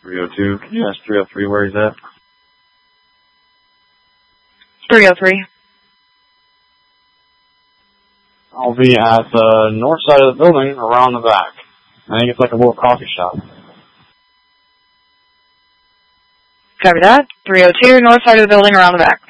302. Can you ask 303 where he's at? 303. I'll be at the north side of the building, around the back. I think it's like a little coffee shop. Copy that. 302, north side of the building, around the back.